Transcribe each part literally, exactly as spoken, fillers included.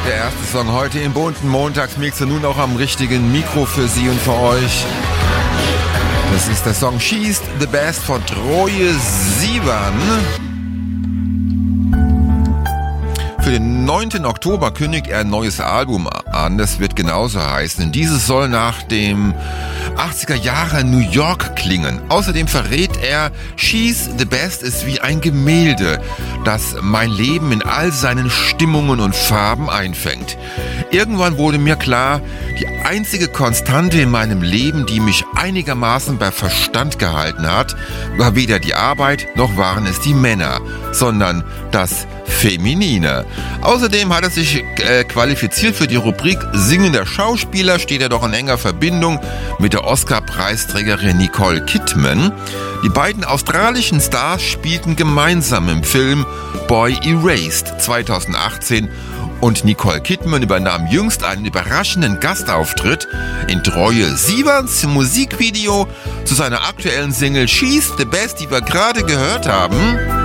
Der erste Song heute im bunten Montagsmix und nun auch am richtigen Mikro für Sie und für euch. Das ist der Song She's the Best von Troye Sivan. Für den neunten Oktober kündigt er ein neues Album an, das wird genauso heißen. Dieses soll nach dem achtziger Jahre New York klingen. Außerdem verrät er, She's the Best ist wie ein Gemälde, das mein Leben in all seinen Stimmungen und Farben einfängt. Irgendwann wurde mir klar, die einzige Konstante in meinem Leben, die mich einigermaßen bei Verstand gehalten hat, war weder die Arbeit, noch waren es die Männer, sondern das Feminine. Außerdem hat er sich äh, qualifiziert für die Rubrik Singender Schauspieler, steht er doch in enger Verbindung mit der Oscar-Preisträgerin Nicole Kidman. Die beiden australischen Stars spielten gemeinsam im Film Boy Erased zweitausendachtzehn und Nicole Kidman übernahm jüngst einen überraschenden Gastauftritt in Troye Sivans Musikvideo zu seiner aktuellen Single She's the Best, die wir gerade gehört haben.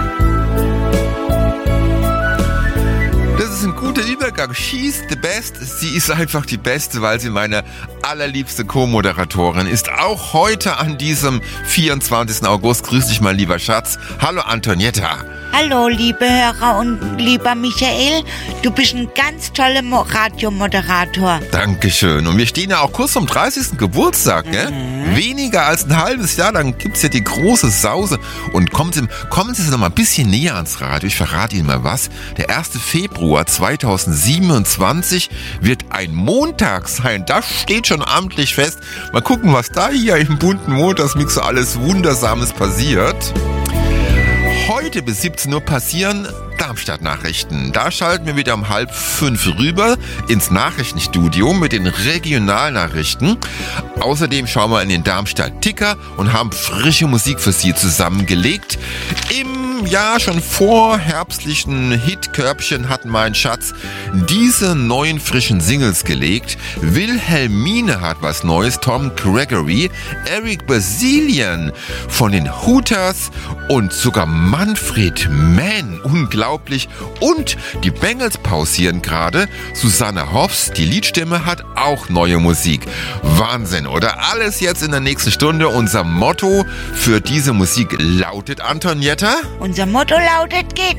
Das ist ein guter Übergang. She's the Best. Sie ist einfach die Beste, weil sie meine allerliebste Co-Moderatorin ist. Auch heute an diesem vierundzwanzigsten August. Grüß dich, mein lieber Schatz. Hallo, Antonietta. Hallo, liebe Hörer und lieber Michael. Du bist ein ganz toller Mo- Radiomoderator. Dankeschön. Und wir stehen ja auch kurz zum dreißigsten Geburtstag, mhm. gell? Weniger als ein halbes Jahr, dann gibt's ja die große Sause. Und kommen Sie, kommen Sie noch mal ein bisschen näher ans Radio. Ich verrate Ihnen mal was. Der erste Februar zweitausendsiebenundzwanzig wird ein Montag sein. Das steht schon amtlich fest. Mal gucken, was da hier im bunten Montagsmix so alles Wundersames passiert. Heute bis siebzehn Uhr passieren Darmstadt-Nachrichten. Da schalten wir wieder um halb fünf rüber ins Nachrichtenstudio mit den Regionalnachrichten. Außerdem schauen wir in den Darmstadt-Ticker und haben frische Musik für Sie zusammengelegt. Im Jahr schon vor herbstlichen Hitkörbchen hat mein Schatz diese neuen frischen Singles gelegt. Wilhelmine hat was Neues, Tom Gregory, Eric Basilian von den Hooters und sogar Manfred Mann. Unglaublich. Und die Bengals pausieren gerade. Susanne Hoffs, die Liedstimme, hat auch neue Musik. Wahnsinn, oder? Alles jetzt in der nächsten Stunde. Unser Motto für diese Musik lautet, Antonietta? Unser Motto lautet, geht